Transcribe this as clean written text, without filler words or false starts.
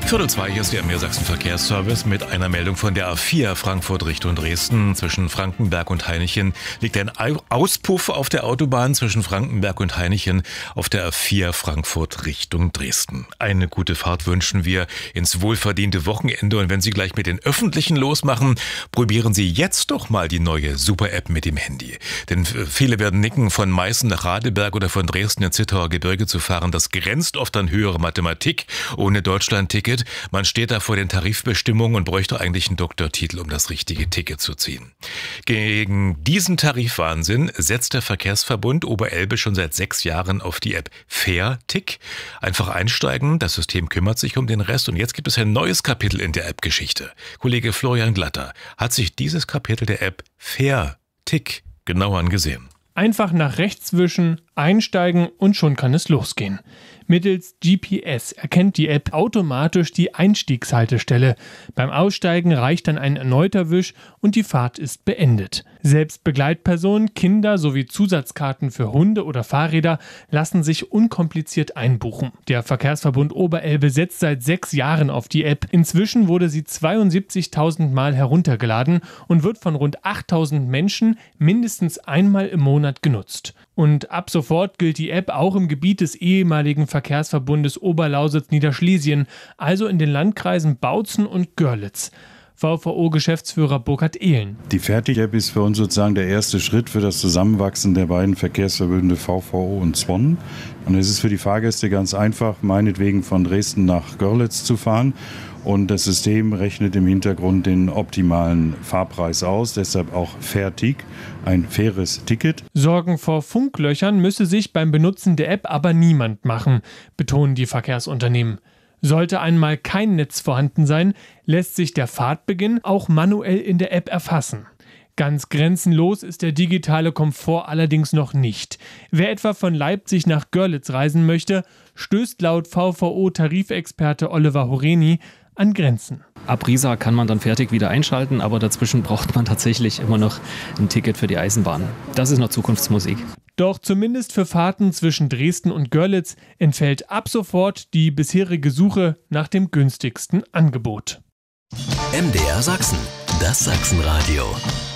2:15, hier ist der MDR Sachsen Verkehrsservice mit einer Meldung von der A4 Frankfurt Richtung Dresden. Zwischen Frankenberg und Hainichen liegt ein Auspuff auf der Autobahn zwischen Frankenberg und Hainichen auf der A4 Frankfurt Richtung Dresden. Eine gute Fahrt wünschen wir ins wohlverdiente Wochenende, und wenn Sie gleich mit den Öffentlichen losmachen, probieren Sie jetzt doch mal die neue Super-App mit dem Handy. Denn viele werden nicken, von Meißen nach Radeberg oder von Dresden ins Zittauer Gebirge zu fahren. Das grenzt oft an höhere Mathematik ohne Deutschland-Ticket. Man steht da vor den Tarifbestimmungen und bräuchte eigentlich einen Doktortitel, um das richtige Ticket zu ziehen. Gegen diesen Tarifwahnsinn setzt der Verkehrsverbund Oberelbe schon seit 6 Jahren auf die App Fair-Tick. Einfach einsteigen, das System kümmert sich um den Rest, und jetzt gibt es ein neues Kapitel in der App-Geschichte. Kollege Florian Glatter hat sich dieses Kapitel der App Fair-Tick genau angesehen. Einfach nach rechts wischen, einsteigen und schon kann es losgehen. Mittels GPS erkennt die App automatisch die Einstiegshaltestelle. Beim Aussteigen reicht dann ein erneuter Wisch und die Fahrt ist beendet. Selbst Begleitpersonen, Kinder sowie Zusatzkarten für Hunde oder Fahrräder lassen sich unkompliziert einbuchen. Der Verkehrsverbund Oberelbe setzt seit 6 Jahren auf die App. Inzwischen wurde sie 72.000 Mal heruntergeladen und wird von rund 8.000 Menschen mindestens einmal im Monat genutzt. Und ab sofort gilt die App auch im Gebiet des ehemaligen Verkehrsverbundes Oberlausitz-Niederschlesien, also in den Landkreisen Bautzen und Görlitz. VVO-Geschäftsführer Burkhard Ehlen. Die Fair-Tick-App ist für uns sozusagen der erste Schritt für das Zusammenwachsen der beiden Verkehrsverbünde VVO und Zwon. Und es ist für die Fahrgäste ganz einfach, meinetwegen von Dresden nach Görlitz zu fahren. Und das System rechnet im Hintergrund den optimalen Fahrpreis aus, deshalb auch Fair-Tick, ein faires Ticket. Sorgen vor Funklöchern müsse sich beim Benutzen der App aber niemand machen, betonen die Verkehrsunternehmen. Sollte einmal kein Netz vorhanden sein, lässt sich der Fahrtbeginn auch manuell in der App erfassen. Ganz grenzenlos ist der digitale Komfort allerdings noch nicht. Wer etwa von Leipzig nach Görlitz reisen möchte, stößt laut VVO-Tarifexperte Oliver Horeni an Grenzen. Ab Riesa kann man dann fertig wieder einschalten, aber dazwischen braucht man tatsächlich immer noch ein Ticket für die Eisenbahn. Das ist noch Zukunftsmusik. Doch zumindest für Fahrten zwischen Dresden und Görlitz entfällt ab sofort die bisherige Suche nach dem günstigsten Angebot. MDR Sachsen, das Sachsenradio.